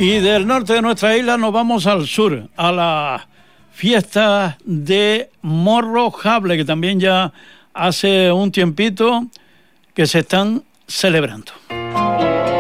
Y del norte de nuestra isla nos vamos al sur, a la fiesta de Morrojable, que también ya hace un tiempito que se están celebrando.